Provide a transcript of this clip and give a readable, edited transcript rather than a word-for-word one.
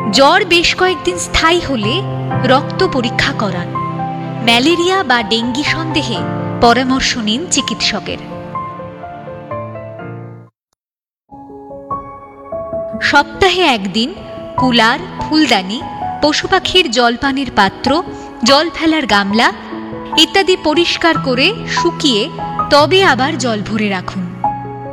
জ্বর বেশ কয়েকদিন স্থায়ী হলে রক্ত পরীক্ষা করান। ম্যালেরিয়া বা ডেঙ্গি সন্দেহে পরামর্শ নিন চিকিৎসকের। সপ্তাহে একদিন কুলার, ফুলদানি, পশু পাখির জলপানের পাত্র, জল ফেলার গামলা ইত্যাদি পরিষ্কার করে শুকিয়ে তবে আবার জল ভরে রাখুন।